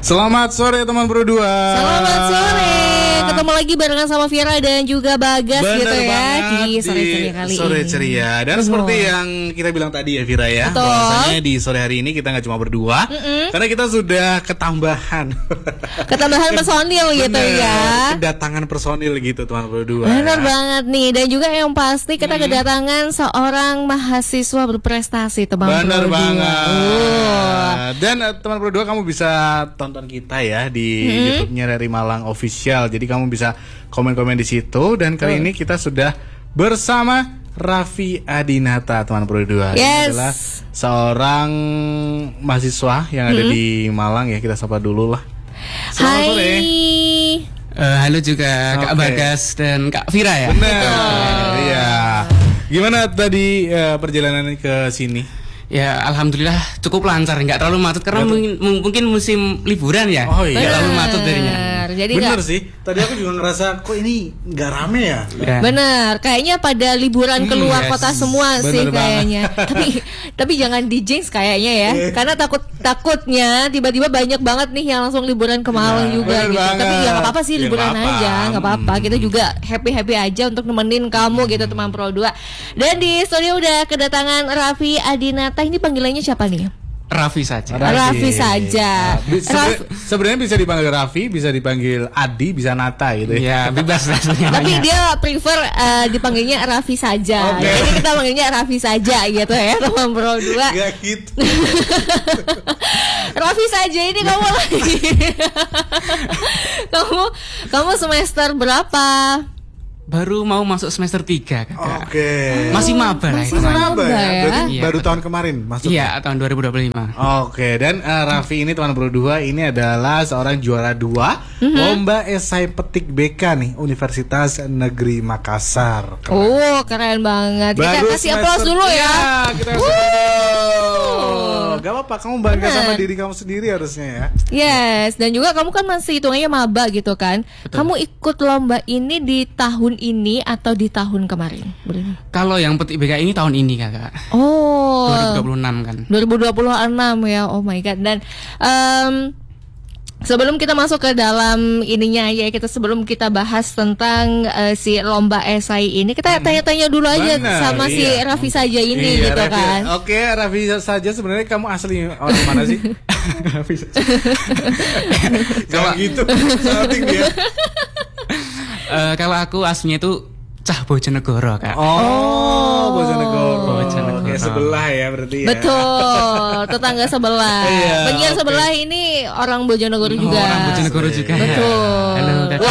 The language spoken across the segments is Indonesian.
Selamat sore teman berdua. Selamat sore. Ketemu lagi barengan sama Vira dan juga Bagas. Bener gitu ya banget, di sore ceria kali sore ini. ceria. Dan seperti yang kita bilang tadi ya Vira ya, Betul. bahwasanya di sore hari ini kita nggak cuma berdua, karena kita sudah ketambahan personil gitu ya. Kedatangan personil gitu teman berdua. Benar ya. banget nih. Dan juga yang pasti kita kedatangan seorang mahasiswa berprestasi teman Benar berdua. banget. Dan teman berdua kamu bisa tonton kita ya di YouTube-nya dari Malang Official. Jadi kamu bisa komen-komen di situ. Dan kali ini kita sudah bersama Raffi Adinata teman berdua. Ini adalah seorang mahasiswa yang ada di Malang ya. Kita sapa dulu lah. Selamat sore. Halo juga Kak Bagas dan Kak Vira ya. Benar. Iya. Gimana tadi perjalanan ke sini? Ya alhamdulillah cukup lancar, nggak terlalu macet karena mungkin musim liburan ya. Oh iya. Nggak terlalu macet darinya. Jadi Bener sih. Tadi aku juga ngerasa kok ini nggak rame ya. Ya. benar, kayaknya pada liburan keluar kota semua Bener sih banget. kayaknya. tapi jangan dijinx kayaknya ya, karena takutnya tiba-tiba banyak banget nih yang langsung liburan ke Malang juga bener gitu. banget. Tapi ya nggak apa-apa sih, Ya, liburan nggak apa. aja, nggak apa-apa. Kita juga happy aja untuk nemenin kamu gitu teman Pro 2. Dan di studio udah kedatangan Raffi Adinata. Ini panggilannya siapa nih? Raffi saja. Raffi saja. Sebenarnya bisa dipanggil Raffi, bisa dipanggil Adi, bisa Nata gitu ya. Ya bebas lah. Tapi dia prefer dipanggilnya Raffi saja. Oke. Jadi kita panggilnya Raffi saja gitu ya teman Pro 2. Gak gitu. Raffi saja ini kamu lagi. kamu semester berapa? Baru mau masuk semester 3 Kakak. Oke. Masih maba lah. Masih hitungannya. maba ya? Berarti Iya, baru betul. tahun kemarin masuk. Iya tahun 2025. Oke, dan Raffi ini teman berdua ini adalah seorang juara 2 lomba esai petik BK nih Universitas Negeri Makassar. Keren. Oh, keren banget. Kita kasih semester aplaus dulu ya. Kita kasih aplaus. Gak apa-apa, kamu bangga sama diri kamu sendiri harusnya ya. Yes, dan juga kamu kan masih hitungannya maba gitu kan. Kamu ikut lomba ini di tahun ini atau di tahun kemarin? Kalau yang petik BK ini tahun ini Kakak. Oh, 2026 kan. 2026 ya. Oh my god. Dan sebelum kita masuk ke dalam ininya ya, sebelum kita bahas tentang si lomba esai ini, kita tanya-tanya dulu aja Benar, sama si iya. Raffi saja ini Iya, gitu Raffi. kan. Oke, Raffi saja sebenarnya kamu asli orang mana sih? Raffi saja. Jangan gitu, salting dia. Kalau aku aslinya itu Cah Bojonegoro Kak. Oh, Bojonegoro. Bojonegoro. Kayak sebelah ya berarti ya. Betul, tetangga sebelah. Iya, Penyiar oke. sebelah ini orang Bojonegoro juga. Orang Bojonegoro juga. Betul. Halo Kakak.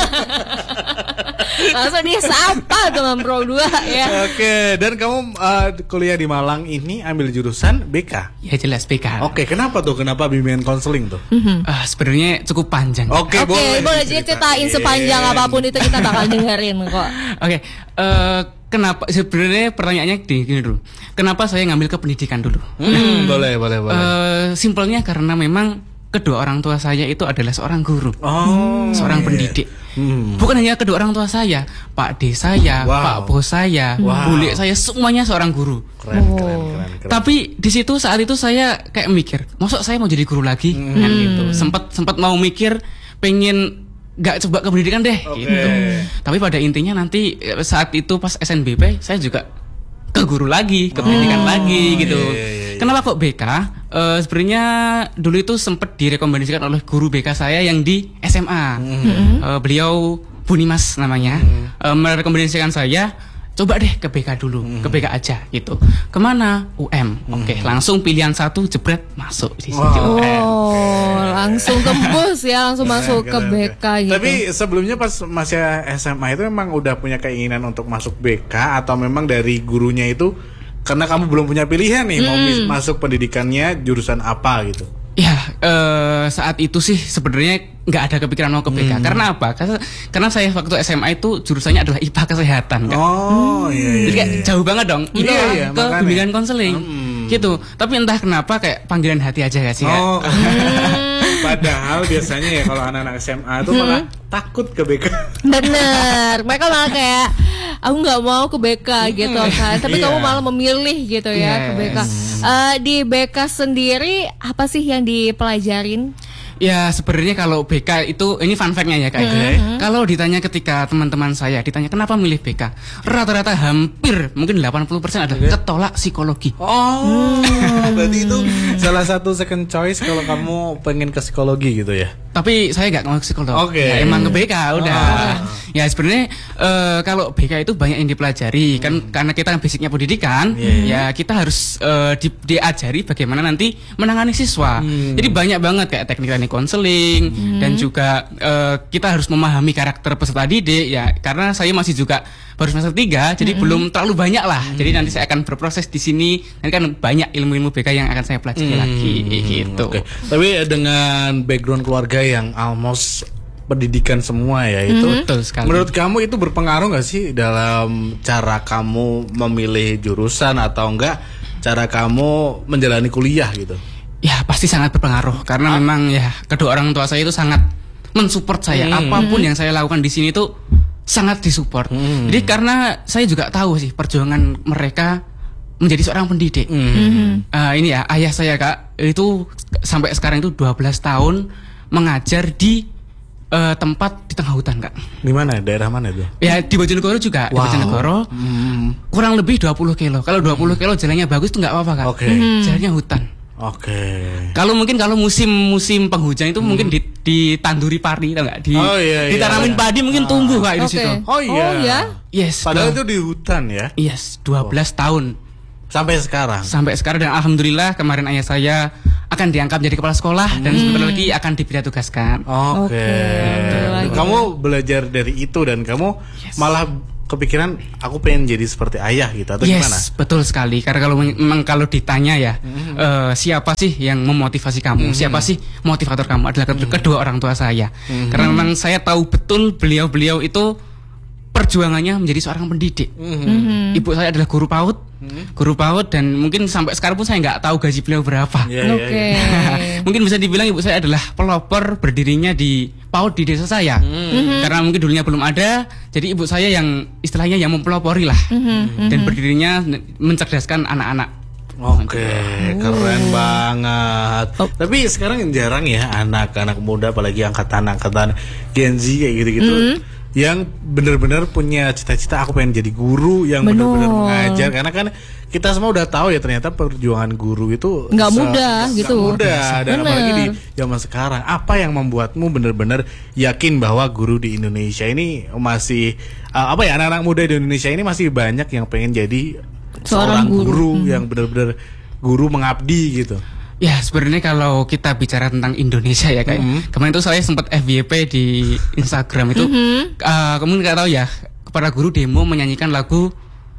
Langsung disapa teman Pro 2 ya. Oke, dan kamu kuliah di Malang ini ambil jurusan BK. Ya jelas BK. Oke, kenapa tuh? Kenapa bimbingan konseling tuh? Sebenarnya cukup panjang. Oke, Oke, boleh ceritain sepanjang apapun itu kita bakal dengerin kok. Oke, kenapa sebenarnya pertanyaannya gini dulu. Kenapa saya ngambil ke pendidikan dulu? Boleh. Simpelnya karena memang kedua orang tua saya itu adalah seorang guru, seorang pendidik. Bukan hanya kedua orang tua saya, Pak D saya, Wow. Pak Bos saya, Wow. bule saya, semuanya seorang guru. Keren. Tapi di situ saat itu saya kayak mikir, masa saya mau jadi guru lagi? Kan gitu. Sempat mau mikir pengen nggak coba ke pendidikan deh gitu. Tapi pada intinya nanti saat itu pas SNBP saya juga ke guru lagi, ke pendidikan lagi gitu. Iya. Kenapa kok BK? Sebenarnya dulu itu sempat direkomendasikan oleh guru BK saya yang di SMA. Beliau Bunimas namanya. Merekomendasikan saya coba deh ke BK dulu, ke BK aja gitu. Kemana? UM. Oke, langsung pilihan 1 jebret masuk di situ. Oh, langsung tembus ya, langsung masuk ke Keren. BK gitu. Tapi sebelumnya pas masih SMA itu memang udah punya keinginan untuk masuk BK atau memang dari gurunya itu karena kamu belum punya pilihan nih mau masuk pendidikannya jurusan apa gitu? Ya, saat itu sih sebenarnya nggak ada kepikiran mau ke BK. Karena apa? Karena saya waktu SMA itu jurusannya adalah IPA kesehatan kan. Oh iya. Jadi kayak jauh banget dong IPA Iya, ke makanya. bimbingan konseling gitu. Tapi entah kenapa kayak panggilan hati aja gak sih Kak? Oh. Padahal biasanya ya kalau anak-anak SMA itu malah takut ke BK. Bener, mereka malah kayak aku nggak mau ke BK gitu kan. Tapi Iya. kamu malah memilih gitu ya ke BK. Di BK sendiri apa sih yang dipelajarin? Ya sebenarnya kalau BK itu ini fun fact-nya ya Kak. Kalau ditanya ketika teman-teman saya ditanya kenapa milih BK, rata-rata hampir mungkin 80% adalah ketolak psikologi. Oh, berarti itu salah satu second choice kalau kamu pengen ke psikologi gitu ya? Tapi saya nggak mau psikolog. Oke. Ya, emang ke BK udah. Ya sebenarnya kalau BK itu banyak yang dipelajari kan karena kita kan basicnya pendidikan, ya kita harus diajari bagaimana nanti menangani siswa. Jadi banyak banget kayak teknik-teknik konseling dan juga kita harus memahami karakter peserta didik ya karena saya masih juga baru semester 3 jadi belum terlalu banyak lah. Jadi nanti saya akan berproses di sini. Nanti kan banyak ilmu-ilmu BK yang akan saya pelajari lagi gitu. Oke. Tapi dengan background keluarga yang almost pendidikan semua ya itu. Betul sekali. Menurut kamu itu berpengaruh nggak sih dalam cara kamu memilih jurusan atau enggak cara kamu menjalani kuliah gitu? Ya pasti sangat berpengaruh karena memang ya kedua orang tua saya itu sangat mensupport saya. Apapun yang saya lakukan di sini itu sangat disupport. Jadi karena saya juga tahu sih perjuangan mereka menjadi seorang pendidik. Ini ya ayah saya Kak itu sampai sekarang itu 12 tahun mengajar di tempat di tengah hutan Kak. Di mana? Daerah mana itu? Ya di Bojonegoro juga. Di Bojonegoro kurang lebih 20 kilo. Kalau 20 kilo jalannya bagus tuh nggak apa-apa Kak. Jalannya hutan. Kalau musim penghujan itu mungkin ditanduri padi, tau nggak? Ditanamin padi mungkin tumbuh Kak di situ. Oh iya. Yes. Padahal itu di hutan ya. Yes, 12 tahun. Sampai sekarang Dan alhamdulillah kemarin ayah saya akan diangkat jadi kepala sekolah dan sebentar lagi akan dipindah tugaskan. Oke. Kamu belajar dari itu dan kamu malah kepikiran aku pengen jadi seperti ayah gitu atau gimana? Betul sekali. Karena memang kalau ditanya ya siapa sih yang memotivasi kamu? Siapa sih motivator kamu? Adalah kedua orang tua saya. Karena memang saya tahu betul beliau itu perjuangannya menjadi seorang pendidik. Ibu saya adalah guru PAUD dan mungkin sampai sekarang pun saya nggak tahu gaji beliau berapa. Mungkin bisa dibilang ibu saya adalah pelopor berdirinya di PAUD di desa saya. Karena mungkin dulunya belum ada, jadi ibu saya yang istilahnya yang mempelopori lah dan berdirinya mencerdaskan anak-anak. Keren banget. Tapi sekarang jarang ya anak-anak muda apalagi angkatan Gen Z kayak gitu-gitu yang benar-benar punya cita-cita aku pengen jadi guru yang benar-benar mengajar karena kan kita semua udah tahu ya ternyata perjuangan guru itu nggak mudah gitu. Dan apalagi di zaman sekarang apa yang membuatmu benar-benar yakin bahwa guru di Indonesia ini masih anak-anak muda di Indonesia ini masih banyak yang pengen jadi seorang guru yang benar-benar guru mengabdi gitu. Ya sebenarnya kalau kita bicara tentang Indonesia ya kayak kemarin itu saya sempat FYP di Instagram itu kamu nggak tahu ya para guru demo menyanyikan lagu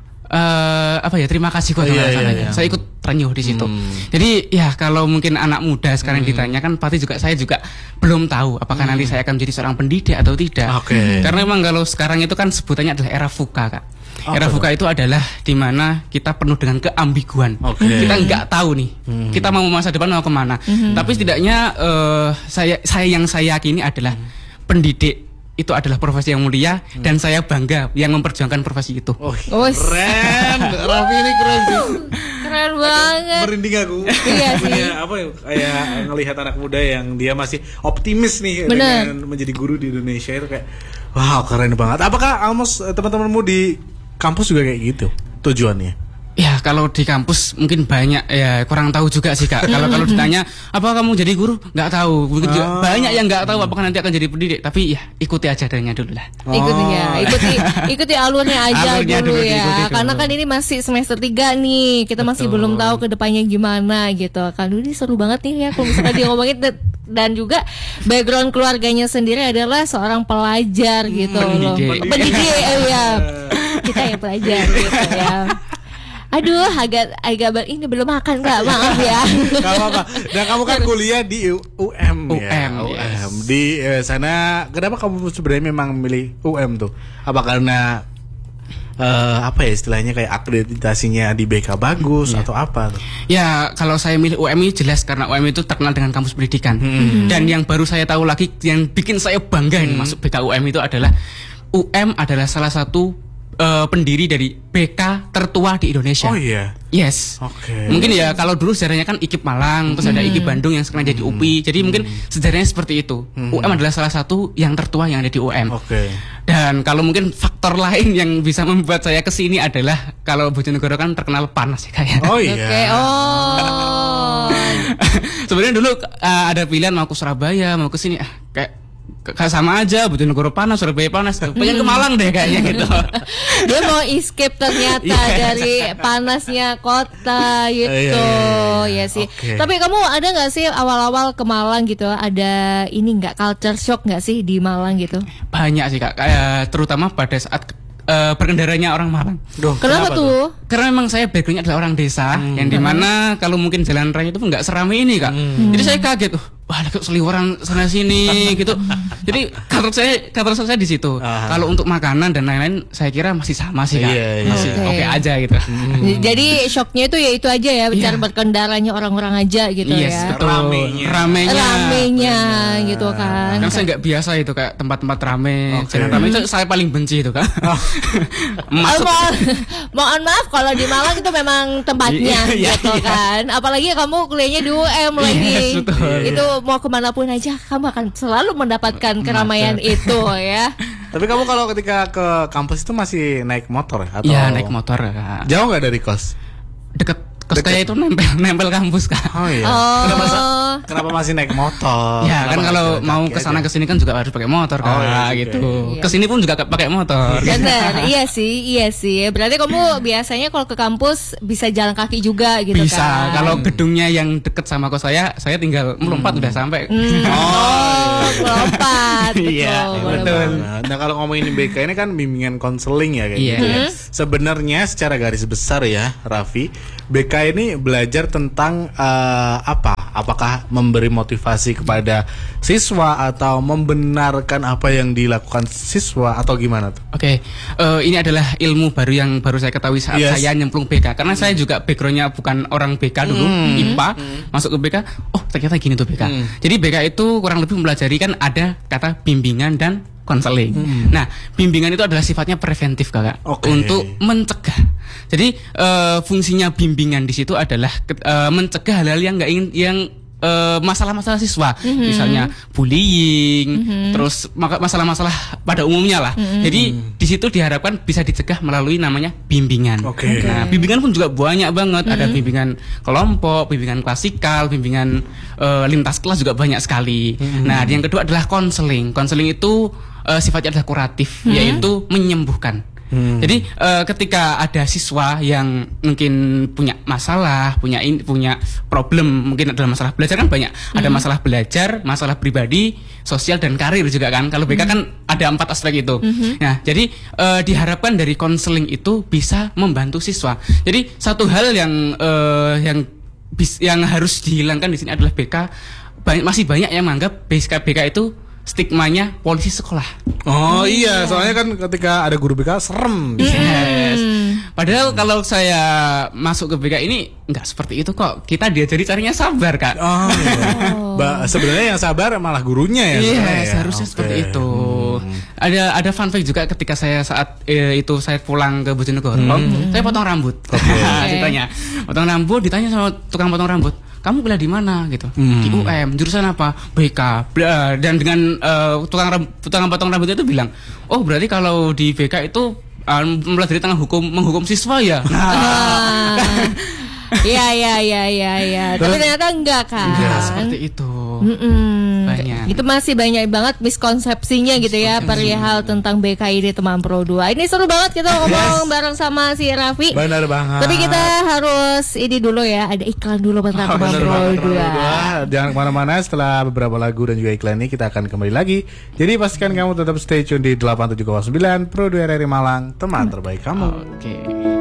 terima kasih kok saya ikut terenyuh di situ. Jadi ya kalau mungkin anak muda sekarang ditanyakan pasti saya juga belum tahu apakah nanti saya akan menjadi seorang pendidik atau tidak. Karena memang kalau sekarang itu kan sebutannya adalah era VUCA Kak. Era VUCA itu adalah di mana kita penuh dengan keambiguan. Kita nggak tahu nih, kita mau masa depan mau kemana. Tapi setidaknya saya yakini adalah pendidik itu adalah profesi yang mulia dan saya bangga yang memperjuangkan profesi itu. Keren, Raffi ini keren sih. Keren banget. Merinding aku. Iya sih. Kayak ngelihat anak muda yang dia masih optimis nih dengan menjadi guru di Indonesia itu kayak wow keren banget. Apakah almost teman-temanmu di kampus juga kayak gitu tujuannya? Ya kalau di kampus mungkin banyak ya kurang tahu juga sih Kak. Kalau ditanya apa kamu jadi guru nggak tahu. Banyak yang nggak tahu apakah nanti akan jadi pendidik. Tapi ya ikuti aja adanya dulu lah. Ikuti alurnya aja dulu ya. Ikuti. Karena kan ini masih semester 3 nih. Kita masih belum tahu kedepannya gimana gitu. Kan ini seru banget nih ya kalau misalkan dia ngomongin dan juga background keluarganya sendiri adalah seorang pelajar gitu loh. Pendidik ya. Kita yang pelajar gitu ya. Aduh, agak ini belum makan Kak, maaf ya. Gak apa-apa. Dan kamu kan kuliah di UM ya. UM. Di sana, kenapa kamu sebenarnya memang memilih UM tuh? Apa karena istilahnya kayak akreditasinya di BK bagus atau apa? Ya kalau saya milih UM ini jelas karena UM itu terkenal dengan kampus pendidikan. Dan yang baru saya tahu lagi yang bikin saya bangga ini masuk BK UM itu adalah UM adalah salah satu pendiri dari BK tertua di Indonesia. Oh iya. Yes. Oke. Mungkin ya kalau dulu sejarahnya kan IKIP Malang, terus ada IKIP Bandung yang sekarang jadi UPI. Jadi mungkin sejarahnya seperti itu. UM adalah salah satu yang tertua yang ada di UM. Oke. Dan kalau mungkin faktor lain yang bisa membuat saya kesini adalah kalau Bojonegoro kan terkenal panas ya kayak. Oh iya. Oke, oh. Sebenarnya dulu ada pilihan mau ke Surabaya, mau ke sini kayak sama aja, Bojonegoro panas, Surabaya panas. Pengen ke Malang deh kayaknya gitu. Dia mau escape ternyata dari panasnya kota gitu. Ya sih. Oke. Tapi kamu ada nggak sih awal-awal ke Malang gitu, ada ini nggak culture shock nggak sih di Malang gitu? Banyak sih Kak, kayak terutama pada saat berkendaranya orang Malang. Duh, Kenapa tuh? Karena memang saya backgroundnya adalah orang desa, yang dimana kalau mungkin jalan raya itu nggak seramai ini Kak. Jadi saya kaget, wah ada seliweran sana sini gitu. Jadi kantor saya di situ. Kalau untuk makanan dan lain-lain, saya kira masih sama sih Kak, Iya, iya. masih Oke. oke aja gitu. Jadi shocknya itu aja ya, cara berkendaranya orang-orang aja gitu Yes, ya. betul. Ramenya. Ramenya gitu kan. Kan saya nggak biasa itu kayak tempat-tempat rame, Oke. jalan rame itu saya paling benci itu Kak. Masuk. Mohon maaf kalau di Malang itu memang tempatnya Iya, gitu kan. Apalagi kamu kuliahnya di UM lagi. Yes, betul. Itu mau kemanapun aja kamu akan selalu mendapatkan keramaian itu ya. Tapi kamu kalau ketika ke kampus itu masih naik motor ya? Atau Iya, naik motor Kak. Jauh nggak dari kos? Deket kos saya itu nempel kampus Kak. Oh iya. Oh. Kenapa masih naik motor? Ya kan Kenapa kalau nggak jalan mau kaki kesana aja? kesini kan juga harus pakai motor Kak, Oh, iya, gitu. iya. Kesini pun juga pakai motor. Benar, iya sih. Berarti kamu biasanya kalau ke kampus bisa jalan kaki juga gitu Bisa, kan? kalau gedungnya yang deket sama kos saya tinggal melompat udah sampai. Melompat. Iya, boleh betul. banget. Nah kalau ngomongin BK ini kan bimbingan konseling ya kayak Iya. gitu ya. Sebenarnya secara garis besar ya Raffi, BK ini belajar tentang apa? Apakah memberi motivasi kepada siswa atau membenarkan apa yang dilakukan siswa atau gimana tuh? Oke, ini adalah ilmu baru yang baru saya ketahui saat Yes. saya nyemplung BK. Karena saya juga backgroundnya bukan orang BK dulu, IPA, masuk ke BK. Oh, ternyata gini tuh BK. Jadi BK itu kurang lebih mempelajari kan ada kata bimbingan dan konseling. Nah, bimbingan itu adalah sifatnya preventif Kakak, Oke. untuk mencegah. Jadi fungsinya bimbingan di situ adalah mencegah hal-hal yang nggak ingin yang masalah-masalah siswa, misalnya bullying, terus masalah-masalah pada umumnya lah. Jadi di situ diharapkan bisa dicegah melalui namanya bimbingan. Oke. Nah, bimbingan pun juga banyak banget. Ada bimbingan kelompok, bimbingan klasikal, bimbingan lintas kelas juga banyak sekali. Nah, yang kedua adalah konseling. Konseling itu sifatnya adalah kuratif, yaitu menyembuhkan. Jadi ketika ada siswa yang mungkin punya masalah, punya problem, mungkin adalah masalah belajar kan banyak. Ada masalah belajar, masalah pribadi, sosial dan karir juga kan. Kalau BK kan ada 4 aspek itu. Nah, jadi diharapkan dari konseling itu bisa membantu siswa. Jadi satu hal yang harus dihilangkan di sini adalah BK masih banyak yang menganggap BK itu stigmanya polisi sekolah. Oh iya, soalnya kan ketika ada guru BK serem. Yes. Padahal kalau saya masuk ke BK ini nggak seperti itu kok. Kita diajari caranya sabar Kak. Oh, iya. Sebenarnya yang sabar malah gurunya ya. Iya, sebenarnya ya? seharusnya Oke. seperti itu. Ada fun fact juga ketika saya saat itu saya pulang ke Bojonegoro, saya potong rambut. Ceritanya, potong rambut, ditanya sama tukang potong rambut, kamu kuliah di mana gitu? Di UM, jurusan apa? BK. Dan dengan tukang potong rambut itu bilang, oh berarti kalau di BK itu mempelajari tentang menghukum siswa ya. Nah, Iya. Tapi ternyata enggak kan? ya, seperti itu. Banyak. Itu masih banyak banget miskonsepsinya gitu ya perihal tentang BKID Teman Pro 2. Ini seru banget kita ngomong bareng sama si Raffi. Benar banget. Tapi kita harus ini dulu ya, ada iklan dulu tentang Teman Benar Pro banget, 2. teman-teman berdua. Jangan kemana-mana, setelah beberapa lagu dan juga iklan ini kita akan kembali lagi. Jadi pastikan kamu tetap stay tune di 87,9 Pro 2 RRI Malang, teman terbaik kamu. Oke.